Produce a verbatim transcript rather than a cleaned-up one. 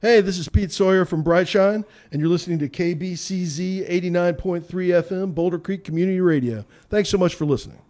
Hey, this is Pete Sawyer from Brightshine, and you're listening to K B C Z eighty-nine point three F M, Boulder Creek Community Radio. Thanks so much for listening.